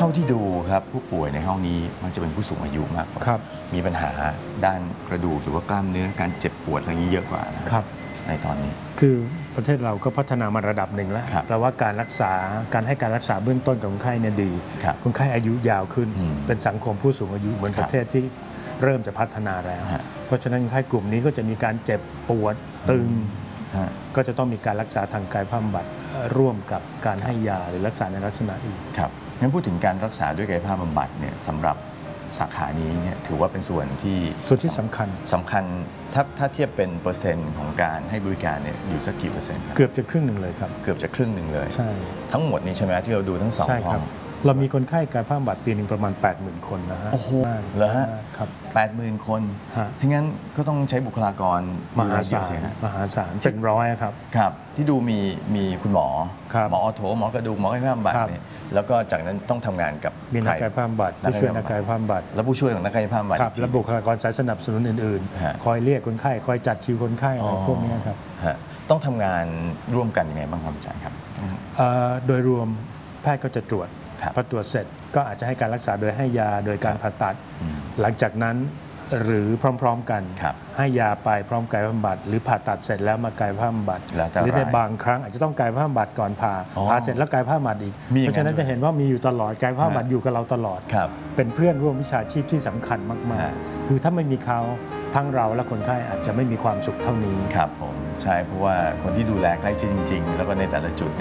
ท่าที่ดูครับผู้ป่วยในห้องนี้มันจะเป็นผู้สูงอายุมากกว่ามีปัญหาด้านกระดูกหรือว่ากล้ามเนื้อการเจ็บปวดอะไรนี้เยอะกว่านะครับในตอนนี้คือประเทศเราก็พัฒนามาระดับหนึ่งแล้วแปลว่าการรักษาการให้การรักษาเบื้องต้นของคนไข้เนี่ยดีคนไข้อายุยาวขึ้นเป็นสังคมผู้สูงอายุเหมือนประเทศที่เริ่มจะพัฒนาแล้วเพราะฉะนั้นคนไข้กลุ่มนี้ก็จะมีการเจ็บปวดตึงก็จะต้องมีการรักษาทางกายภาพบำบัดร่วมกับการให้ยาหรือรักษาในลักษณะอื่นครับงั้นพูดถึงการรักษาด้วยกายภาพบำบัดเนี่ยสำหรับสาขานี้เนี่ยถือว่าเป็นส่วนที่สำคัญถ้าเทียบเป็นเปอร์เซ็นต์ของการให้บริการเนี่ยอยู่สักกี่เปอร์เซ็นต์ครับเกือบจะครึ่งหนึ่งเลยครับเกือบจะครึ่งหนึ่งเลยใช่ทั้งหมดนี้ใช่ไหมที่เราดูทั้ง2ห้องเรามีคนไข้กายภาพบำบัดปีหนึ่งประมาณ 80,000 คนนะฮะโอ้โหเหรอฮะครับ 80,000 คนถ้างั้นก็ต้องใช้บุคลากรมหาศาลเป็นร้อยครับครับที่ดูมีคุณหมอหมอออโถหมอกระดูกหมอกายภาพบำบัดเนี่ยแล้วก็จากนั้นต้องทำงานกับมีนักกายภาพบำบัดผู้ช่วยนักกายภาพบำบัดและผู้ช่วยของนักกายภาพบำบัดและบุคลากรสายสนับสนุนอื่นๆคอยเรียกคนไข้คอยจัดคิวคนไข้อะไรพวกนี้ครับต้องทำงานร่วมกันยังไงบ้างครับอาจารย์ครับโดยรวมแพทย์ก็จะตรวจพอตรวจเสร็จก็อาจจะให้การรักษาโดยให้ยาโดยการผ่าตัดหลังจากนั้นหรือพร้อมๆกันให้ยาไปพร้อมกายภาพบำบัดหรือผ่าตัดเสร็จแล้วมากายภาพบำบัดหรือในบางครั้งอาจจะต้องกายภาพบำบัดก่อนผ่าเสร็จแล้วกายภาพบำบัดอีกเพราะฉะนั้นจะเห็นว่ามีอยู่ตลอดกายภาพบำบัดอยู่กับเราตลอดเป็นเพื่อนร่วมวิชาชีพที่สำคัญมากๆคือถ้าไม่มีเขาทั้งเราและคนไข้อาจจะไม่มีความสุขเท่านี้ครับผมใช่เพราะว่าคนที่ดูแลใกล้ชิดจริงๆแล้วก็ในแต่ละจุด